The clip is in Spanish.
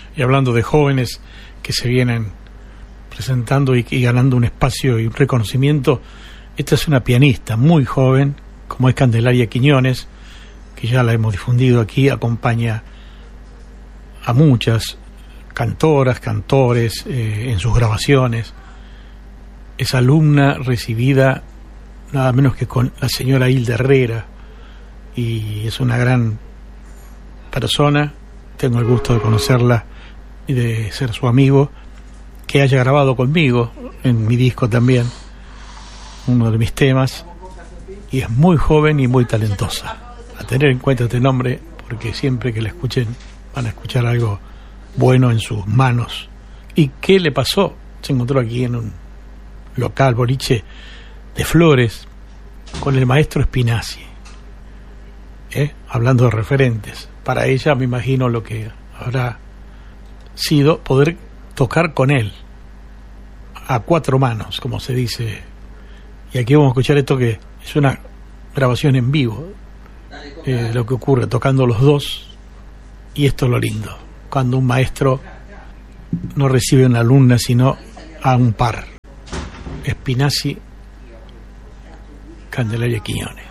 Y hablando de jóvenes que se vienen presentando y ganando un espacio y un reconocimiento, esta es una pianista muy joven, como es Candelaria Quiñones, que ya la hemos difundido aquí, acompaña a muchas cantoras, cantores en sus grabaciones. Es alumna recibida nada menos que con la señora Hilda Herrera, y es una gran persona. Tengo el gusto de conocerla y de ser su amigo, que haya grabado conmigo en mi disco también uno de mis temas, y es muy joven y muy talentosa. A tener en cuenta este nombre, porque siempre que la escuchen van a escuchar algo bueno en sus manos. ¿Y qué le pasó? Se encontró aquí en un local boliche de Flores con el maestro Spinazzi, hablando de referentes. Para ella me imagino lo que habrá sido poder tocar con él a cuatro manos, como se dice. Y aquí vamos a escuchar esto, que es una grabación en vivo, lo que ocurre tocando los dos. Y esto es lo lindo, cuando un maestro no recibe a una alumna sino a un par. Spinazzi, Candelaria Quiñones.